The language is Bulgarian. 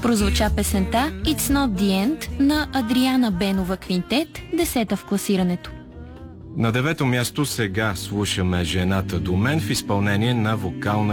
Прозвуча песента It's Not The End на Адриана Бенова Квинтет, 10-та в класирането. На 9-то място сега слушаме Жената до мен в изпълнение на вокална